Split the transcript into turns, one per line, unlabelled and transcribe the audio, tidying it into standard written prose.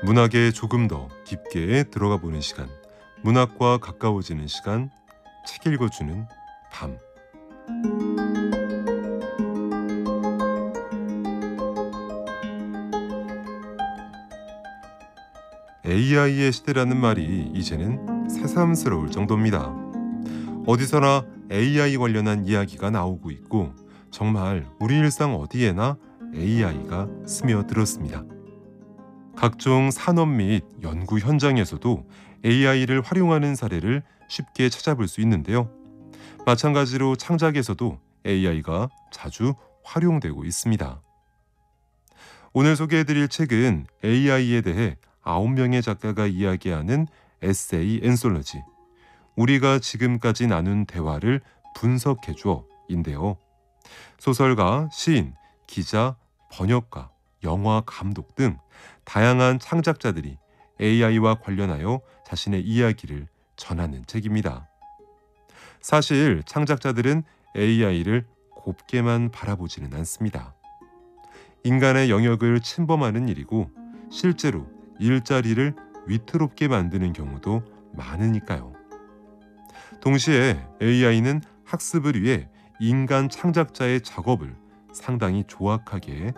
문학에 조금 더 깊게 들어가 보는 시간, 문학과 가까워지는 시간, 책 읽어주는 밤. AI의 시대라는 말이 이제는 새삼스러울 정도입니다. 어디서나 AI 관련한 이야기가 나오고 있고 정말 우리 일상 어디에나 AI가 스며들었습니다. 각종 산업 및 연구 현장에서도 AI를 활용하는 사례를 쉽게 찾아볼 수 있는데요. 마찬가지로 창작에서도 AI가 자주 활용되고 있습니다. 오늘 소개해드릴 책은 AI에 대해 9명의 작가가 이야기하는 에세이 앤솔러지, 우리가 지금까지 나눈 대화를 분석해줘인데요. 소설가, 시인, 기자, 번역가, 영화 감독 등 다양한 창작자들이 AI와 관련하여 자신의 이야기를 전하는 책입니다. 사실 창작자들은 AI를 곱게만 바라보지는 않습니다. 인간의 영역을 침범하는 일이고 실제로 일자리를 위태롭게 만드는 경우도 많으니까요. 동시에 AI는 학습을 위해 인간 창작자의 작업을 상당히 조악하게